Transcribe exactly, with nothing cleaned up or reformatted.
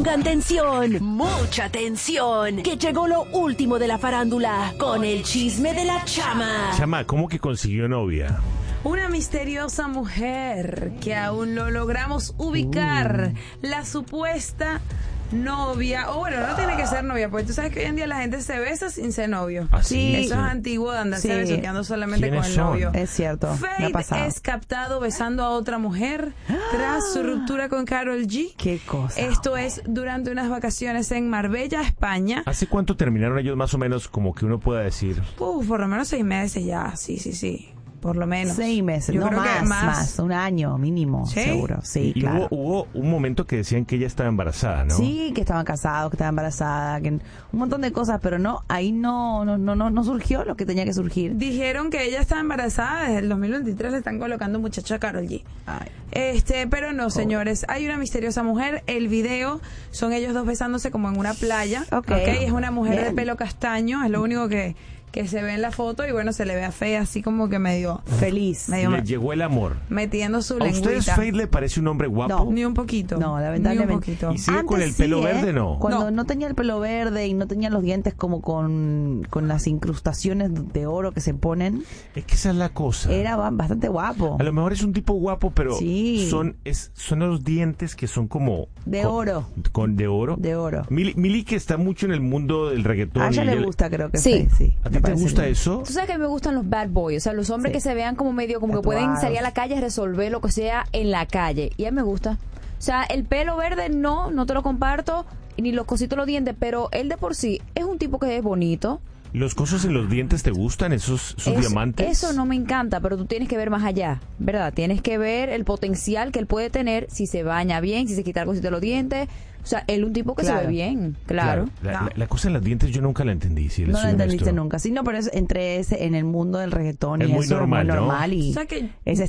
Pongan tensión, mucha tensión, que llegó lo último de la farándula con el chisme de la Chama. Chama, ¿cómo que consiguió novia? Una misteriosa mujer que aún lo logramos ubicar, uh. la supuesta novia, o bueno, no tiene que ser novia, porque tú sabes que hoy en día la gente se besa sin ser novio. ¿Ah, sí, sí? Eso es antiguo de andarse Sí. besuqueando solamente con el son? novio. Es cierto, me ha Fade pasado. es captado besando a otra mujer tras su ruptura con Karol G. Qué cosa. Esto es durante unas vacaciones en Marbella, España. ¿Hace cuánto terminaron ellos más o menos como que uno pueda decir? Uf, por lo menos seis meses ya, sí, sí, sí. Por lo menos. Seis meses, Yo no creo más, que más. más, un año mínimo, ¿Sí? seguro. Sí, y claro. hubo, hubo un momento que decían que ella estaba embarazada, ¿no? Sí, que estaban casados, que estaba embarazada, que un montón de cosas, pero no, ahí no, no, no, no, no surgió lo que tenía que surgir. Dijeron que ella estaba embarazada desde el dos mil veintitrés, le están colocando muchacha a Karol G. Ay. Este, pero no, señores, hay una misteriosa mujer, el video son ellos dos besándose como en una playa, Ok. ¿okay? Es una mujer Bien. de pelo castaño, es lo único que, que se ve en la foto y bueno, se le ve a Faye así como que medio Feliz. medio Le llegó el amor. metiendo su ¿A ustedes lengüita. Fade le parece un hombre guapo? Ni un poquito. No, Ni un lamentablemente. poquito. ¿Y sigue Antes con el pelo sí, ¿eh? verde, no? Cuando No. no. tenía el pelo verde y no tenía los dientes como con, con las incrustaciones de oro que se ponen, Es que esa es la cosa. era ba- bastante guapo. A lo mejor es un tipo guapo, pero Sí. son es son los dientes que son como... De con- oro. Con de oro. De oro. Mili, Mili, que está mucho en el mundo del reggaetón. A ella y le el- gusta, creo que Sí. fue, sí. ¿A ti Me te parece gusta bien. eso? Tú sabes que a mí me gustan los bad boys, o sea, los hombres Sí. que se vean como medio, como que pueden Tatuados. salir a la calle a resolver lo que sea en la calle. Y a mí me gusta. O sea, el pelo verde no, no te lo comparto, ni los cositos de los dientes, pero él de por sí es un tipo que es bonito. ¿Los cosos en los dientes te gustan? ¿Esos, esos Eso- diamantes? Eso no me encanta, pero tú tienes que ver más allá, ¿verdad? Tienes que ver el potencial que él puede tener si se baña bien, si se quita el cosito de los dientes. O sea, él es un tipo que Claro. se ve bien, claro. La, No. la- la cosa en los dientes yo nunca la entendí. Si les No soy lo entendiste honesto. nunca. Sí, no, pero es entre ese, en el mundo del reggaetón Es y muy eso normal, es muy ¿no? normal y O sea que- es